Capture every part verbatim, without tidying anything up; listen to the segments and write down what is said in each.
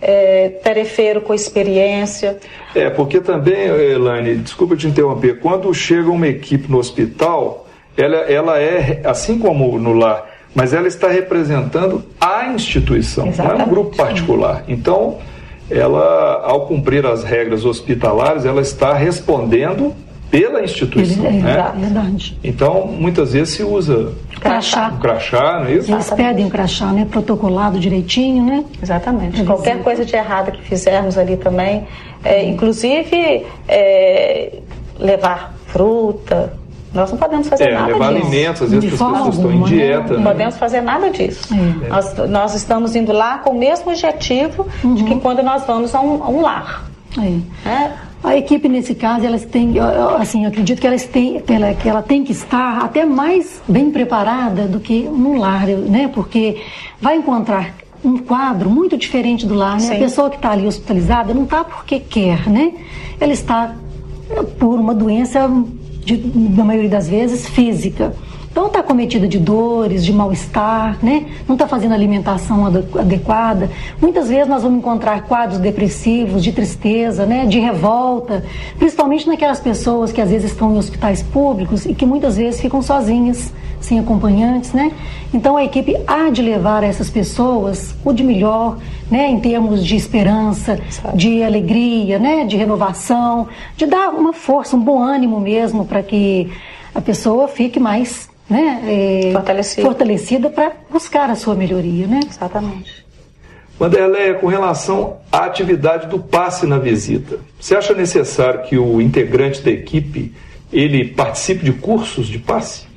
é, tarefeiro com experiência. É, porque também, Elaine, desculpa te interromper, quando chega uma equipe no hospital, ela, ela é, assim como no lar, mas ela está representando a instituição, Exatamente. Não é um grupo particular. Então, ela, ao cumprir as regras hospitalares, ela está respondendo pela instituição, é, né? É verdade. Então, muitas vezes se usa crachá. um crachá, não é isso? Eles pedem um crachá, né? Protocolado direitinho, né? Exatamente. Qualquer coisa de errada que fizermos ali também, é, inclusive é, levar fruta, nós não podemos fazer é, nada levar disso. alimentos, às vezes De as pessoas alguma, estão em dieta. Não né? podemos fazer nada disso. É. Nós, nós estamos indo lá com o mesmo objetivo uhum. de que quando nós vamos a um, a um lar. É. É. A equipe, nesse caso, elas têm, assim, eu acredito que, elas têm, que, ela, que ela tem que estar até mais bem preparada do que no lar, né? Porque vai encontrar um quadro muito diferente do lar, né? A pessoa que está ali hospitalizada não está porque quer, né? Ela está por uma doença, de, na maioria das vezes, física. Então está cometida de dores, de mal-estar, né? Não está fazendo alimentação adequada. Muitas vezes nós vamos encontrar quadros depressivos, de tristeza, né? De revolta, principalmente naquelas pessoas que às vezes estão em hospitais públicos e que muitas vezes ficam sozinhas, sem acompanhantes, né? Então a equipe há de levar a essas pessoas o de melhor, né? Em termos de esperança, Sabe. de alegria, né? De renovação, de dar uma força, um bom ânimo mesmo para que a pessoa fique mais... Né, é, fortalecida, fortalecida para buscar a sua melhoria, né? Exatamente. Wanderleia, com relação à atividade do passe na visita, você acha necessário que o integrante da equipe ele participe de cursos de passe?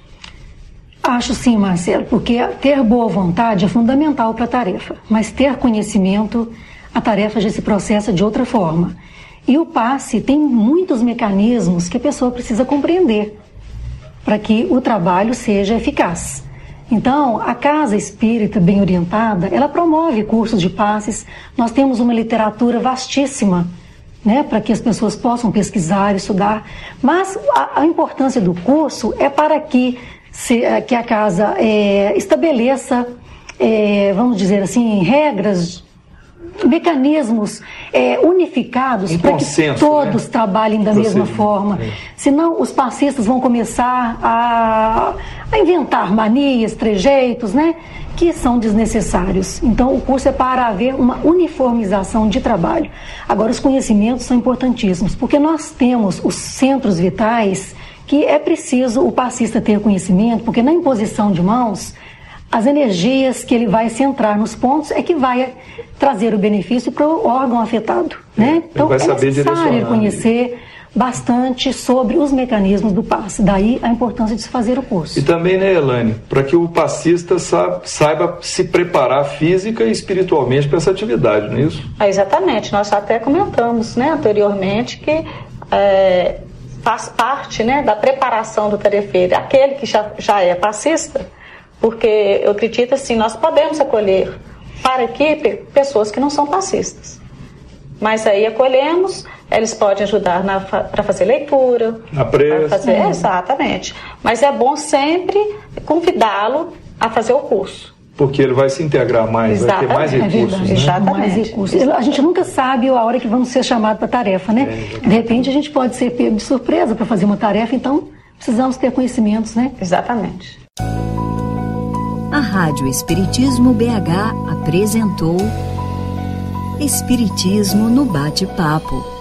Acho sim, Marcelo, porque ter boa vontade é fundamental para a tarefa, mas ter conhecimento, a tarefa já se processa de outra forma. E o passe tem muitos mecanismos que a pessoa precisa compreender para que o trabalho seja eficaz. Então, a Casa Espírita bem orientada, ela promove cursos de passes. Nós temos uma literatura vastíssima, né, para que as pessoas possam pesquisar, estudar. Mas a, a importância do curso é para que, se, que a Casa é, estabeleça, é, vamos dizer assim, regras, mecanismos é, unificados um para que consenso, todos né? trabalhem da mesma Você, forma. É. Senão os passistas vão começar a, a inventar manias, trejeitos, né? Que são desnecessários. Então o curso é para haver uma uniformização de trabalho. Agora os conhecimentos são importantíssimos, porque nós temos os centros vitais que é preciso o passista ter conhecimento, porque na imposição de mãos as energias que ele vai centrar nos pontos é que vai trazer o benefício para o órgão afetado, né? Então vai é saber necessário conhecer bastante sobre os mecanismos do passe. Daí a importância de se fazer o curso. E também, né, Elaine, para que o passista saiba, saiba se preparar física e espiritualmente para essa atividade, não é isso? É, exatamente. Nós até comentamos, né, anteriormente que é, faz parte, né, da preparação do tarefeiro aquele que já, já é passista. Porque eu acredito assim, nós podemos acolher para a equipe pessoas que não são passistas. Mas aí acolhemos, eles podem ajudar para fazer leitura. Na prece. Fazer, é, exatamente. Mas é bom sempre convidá-lo a fazer o curso. Porque ele vai se integrar mais, Exatamente. vai ter mais recursos. É né? Exatamente. Mais recursos. A gente nunca sabe a hora que vamos ser chamados para a tarefa, né? É, de repente a gente pode ser pego de surpresa para fazer uma tarefa, então precisamos ter conhecimentos, né? Exatamente. A Rádio Espiritismo B H apresentou Espiritismo no Bate-Papo.